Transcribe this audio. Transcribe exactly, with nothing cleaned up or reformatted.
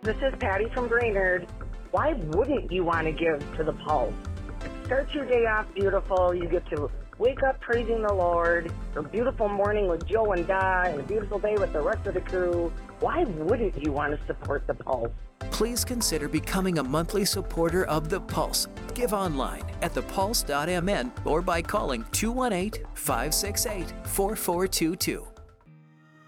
this is Patty from Brainerd. Why wouldn't you want to give to the Pulse? It starts your day off beautiful. You get to wake up praising the Lord. A beautiful morning with Joe and Da, and a beautiful day with the rest of the crew. Why wouldn't you want to support the Pulse? Please consider becoming a monthly supporter of The Pulse. Give online at the pulse dot m n or by calling two one eight, five six eight, four four two two.